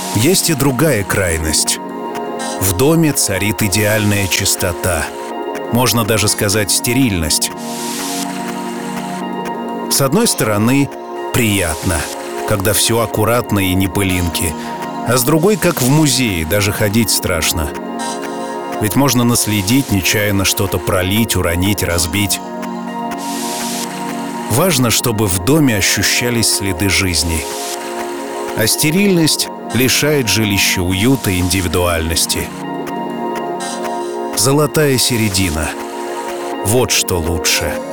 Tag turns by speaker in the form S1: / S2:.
S1: Есть и другая крайность. В доме царит идеальная чистота. Можно даже сказать, стерильность. С одной стороны, приятно, когда все аккуратно и не пылинки. А с другой, как в музее, даже ходить страшно. Ведь можно наследить, нечаянно что-то пролить, уронить, разбить. Важно, чтобы в доме ощущались следы жизни. А стерильность лишает жилища уюта и индивидуальности. Золотая середина. Вот что лучше.